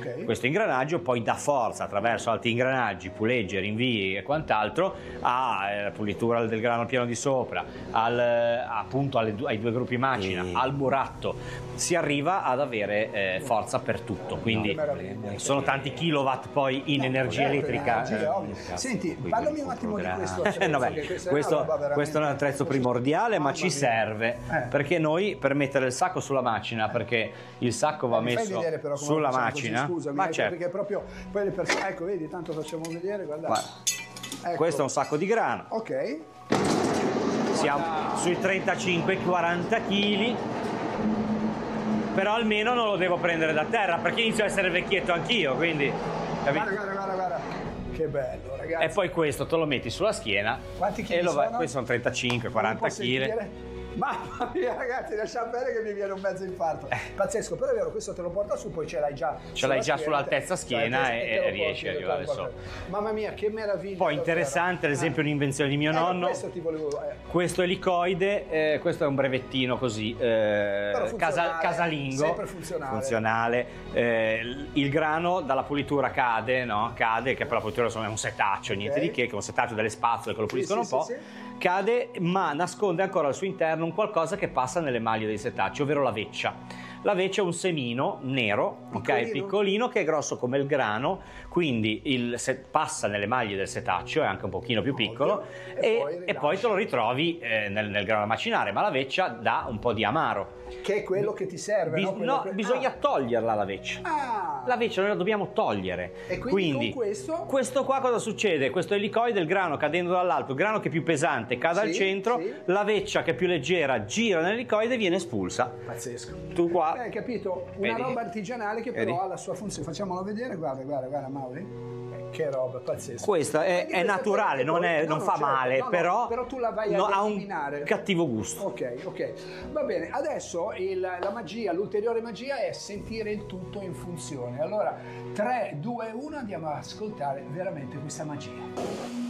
Questo ingranaggio poi dà forza attraverso altri ingranaggi, pulegge, rinvii e quant'altro alla pulitura del grano piano di sopra, appunto ai due gruppi macina, al buratto. Si arriva ad avere forza per tutto, quindi sono tanti kilowatt poi in energia elettrica. Senti, parlami un attimo di questo attrezzo. Questo è un attrezzo primordiale, ma ci serve perché noi per mettere il sacco sulla macina, perché il sacco va messo sulla macina, scusami, ma certo. perché proprio poi le persone, ecco vedi, tanto facciamo vedere, guarda. Ecco. Questo è un sacco di grano. Ok. Siamo sui 35-40 kg, però almeno non lo devo prendere da terra perché inizio a essere vecchietto anch'io, quindi guarda. Che bello, ragazzi. E poi questo te lo metti sulla schiena. Quanti chili sono? Questi sono 35-40 kg. Mamma mia, ragazzi, lasciamo bene che mi viene un mezzo infarto. Pazzesco, però è vero, questo te lo porta su, poi ce l'hai già sull'altezza schiena e riesci ad arrivare sopra. Mamma mia, che meraviglia. Poi interessante, ad esempio, un'invenzione di mio nonno. Questo ti volevo. Questo elicoide, questo è un brevettino così, casalingo. Sempre funzionale. Il grano dalla pulitura cade, no? Cade, che per la pulitura è un setaccio, niente di che un setaccio delle spazzole che lo puliscono un po'. Sì. Cade, ma nasconde ancora al suo interno un qualcosa che passa nelle maglie dei setacci, ovvero la veccia. La veccia è un semino nero, piccolino, che è grosso come il grano, quindi passa nelle maglie del setaccio, è anche un pochino più piccolo, e poi te lo ritrovi nel grano da macinare, ma la veccia dà un po' di amaro. Che è quello che ti serve, bisogna toglierla la veccia. La veccia noi la dobbiamo togliere. E quindi con questo qua cosa succede? Questo elicoide, il grano cadendo dall'alto, il grano che è più pesante cade al centro, la veccia che è più leggera gira nell'elicoide e viene espulsa. Pazzesco. Tu qua hai capito? Una roba artigianale che però ha la sua funzione. Facciamolo vedere, guarda Mauri. Che roba, pazzesca. Questa è naturale, non fa male, però tu la vai a eliminare. Ha un cattivo gusto. Ok. Va bene, adesso la magia, l'ulteriore magia è sentire il tutto in funzione. Allora, 3, 2, 1, andiamo ad ascoltare veramente questa magia.